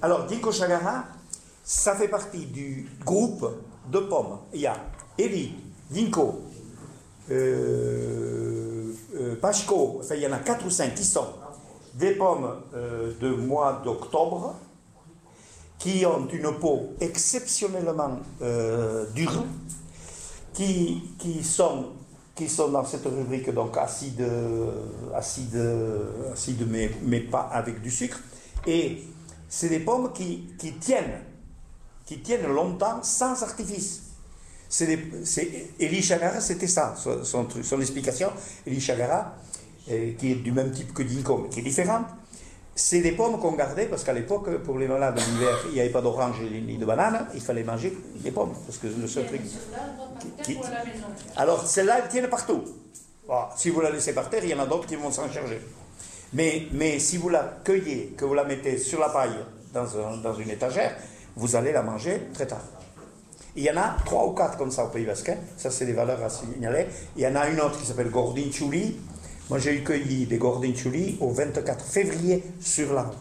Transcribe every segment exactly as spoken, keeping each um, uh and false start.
Alors, Ginkgo Shagara, ça fait partie du groupe de pommes. Il y a Eli, Ginkgo, euh, euh, Pashko, enfin il y en a quatre ou cinq qui sont des pommes euh, de mois d'octobre, qui ont une peau exceptionnellement euh, dure, qui, qui, sont, qui sont dans cette rubrique donc acide, acide, acide mais, mais pas avec du sucre. Et c'est des pommes qui, qui tiennent, qui tiennent longtemps sans artifice. C'est des, c'est, Eli Shagara, c'était ça, son, son, son explication. Eli Shagara, euh, qui est du même type que Ginkgo, mais qui est différente. C'est des pommes qu'on gardait parce qu'à l'époque, pour les malades l'hiver, il n'y avait pas d'orange ni de banane, il fallait manger des pommes. Parce que le seul truc. Qui, qui, alors, celles-là, elles tiennent partout. Bon, si vous la laissez par terre, il y en a d'autres qui vont s'en charger. Mais, mais si vous la cueillez, que vous la mettez sur la paille dans, un, dans une étagère, vous allez la manger très tard. Il y en a trois ou quatre comme ça au Pays Basque. Hein. Ça, c'est des valeurs à signaler. Il y en a une autre qui s'appelle Gordinchuli. Moi, j'ai eu cueilli des Gordinchuli au vingt-quatre février sur l'arbre.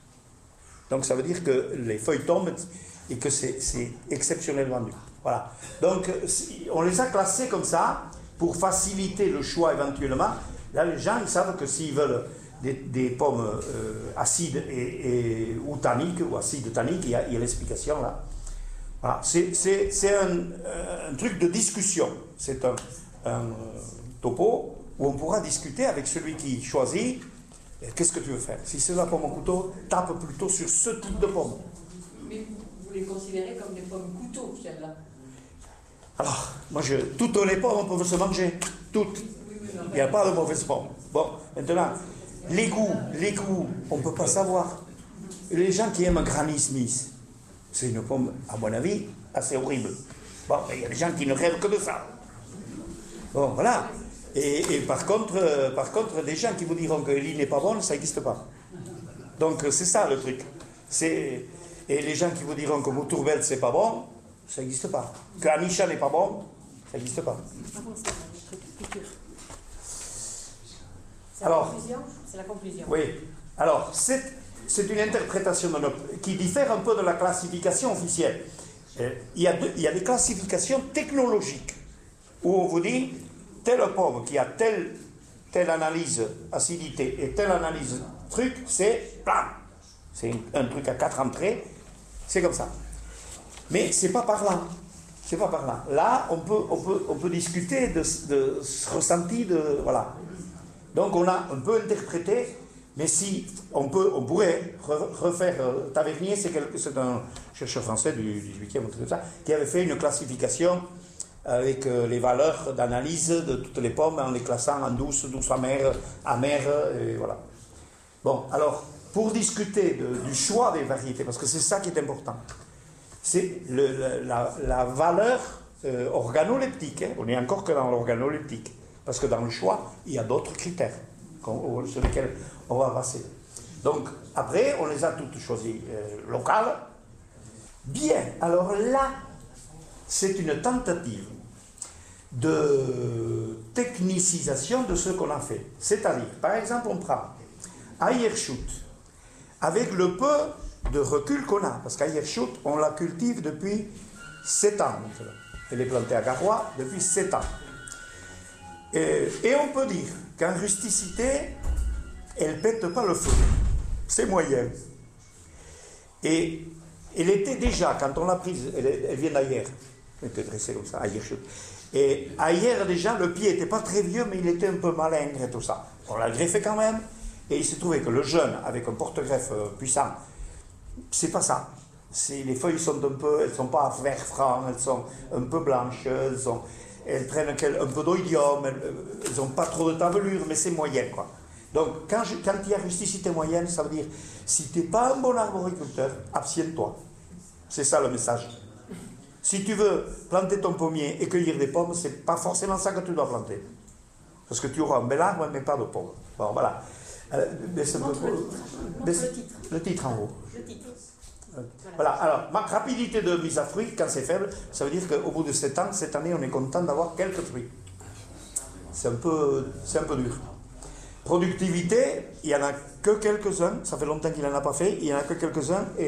Donc, ça veut dire que les feuilles tombent et que c'est, c'est exceptionnellement dur. Voilà. Donc, on les a classés comme ça pour faciliter le choix éventuellement. Là, les gens, ils savent que s'ils veulent des, des pommes euh, acides et, et, ou tanniques, ou acides tanniques, il y a, il y a l'explication là. Voilà. C'est, c'est, c'est un, un truc de discussion. C'est un, un topo où on pourra discuter avec celui qui choisit. Qu'est-ce que tu veux faire? Si c'est la pomme au couteau, tape plutôt sur ce type de pomme. Mais vous les considérez comme des pommes couteaux, celles-là? Alors, moi, je, toutes les pommes peuvent se manger. Toutes. Il n'y a pas de mauvaises pommes. Bon, maintenant, les goûts, les goûts, on ne peut pas savoir. Les gens qui aiment Granny Smith, c'est une pomme, à mon avis, assez horrible. Bon, il y a des gens qui ne rêvent que de ça. Bon, voilà. Et, et par contre, euh, par contre, des gens qui vous diront que Eli n'est pas bonne, ça n'existe pas. Donc, c'est ça le truc. C'est, et les gens qui vous diront que Moutourbel, c'est pas bon, ça n'existe pas. Que Anisha n'est pas bon, ça n'existe pas. C'est Alors, la conclusion. C'est la conclusion. Oui. Alors, c'est, c'est une interprétation de notre, qui diffère un peu de la classification officielle. Euh, il, y a deux, il y a des classifications technologiques où on vous dit telle pomme qui a telle, telle analyse acidité et telle analyse truc, c'est plan. C'est un, un truc à quatre entrées, c'est comme ça. Mais c'est pas par là. C'est pas par là. Là, on peut, on peut, on peut discuter de, de ce ressenti de. Voilà. Donc on a un peu interprété, mais si on, peut, on pourrait refaire. Euh, Tavernier, c'est, quelque, c'est un chercheur français du dix-huitième, tout ça, qui avait fait une classification avec euh, les valeurs d'analyse de toutes les pommes en les classant en douce, douce amère, amère, et voilà. Bon, alors, pour discuter de, du choix des variétés, parce que c'est ça qui est important, c'est le, la, la valeur euh, organoleptique, hein, on est encore que dans l'organoleptique. Parce que dans le choix, il y a d'autres critères sur lesquels on va passer. Donc, après, on les a toutes choisies euh, locales. Bien, alors là, c'est une tentative de technicisation de ce qu'on a fait. C'est-à-dire, par exemple, on prend Ayershut, avec le peu de recul qu'on a, parce qu'Ayershut, on la cultive depuis sept ans. Elle est plantée à Garoua depuis sept ans. Et, et on peut dire qu'en rusticité, elle ne pète pas le feu. C'est moyen. Et elle était déjà, quand on l'a prise, elle, elle vient d'Ayer. Elle était dressée comme ça, Ayer. Et Ayer, déjà, le pied n'était pas très vieux, mais il était un peu malingre et tout ça. On l'a greffé quand même. Et il s'est trouvé que le jeune, avec un porte-greffe puissant, c'est pas ça. C'est, les feuilles sont un peu, elles ne sont pas vert franc, elles sont un peu blanches, elles sont... Elles prennent un peu d'oïdium, elles n'ont pas trop de tavelure, mais c'est moyen, quoi. Donc, quand, je, quand il y a rusticité moyenne, ça veut dire, si tu n'es pas un bon arboriculteur, abstiens-toi. C'est ça le message. Si tu veux planter ton pommier et cueillir des pommes, ce n'est pas forcément ça que tu dois planter. Parce que tu auras un bel arbre, mais pas de pommes. Bon, voilà. Euh, baisse un peu, baisse, le titre. Le titre en haut. Le titre. Voilà, alors, ma rapidité de mise à fruit, quand c'est faible, ça veut dire qu'au bout de sept ans, cette année, on est content d'avoir quelques fruits. C'est un peu, c'est un peu dur. Productivité, il n'y en a que quelques-uns, ça fait longtemps qu'il n'en a pas fait, il n'y en a que quelques-uns, et